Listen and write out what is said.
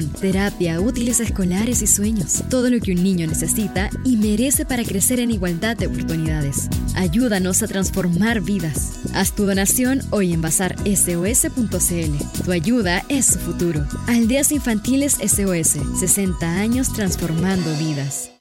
nutrición, terapia, útiles escolares y sueños. Todo lo que un niño necesita y merece para crecer en igualdad de oportunidades. Ayúdanos a transformar vidas. Haz tu donación hoy en BazarSOS.cl. Tu ayuda es su futuro. Aldeas Infantiles SOS. 60 años transformando vidas.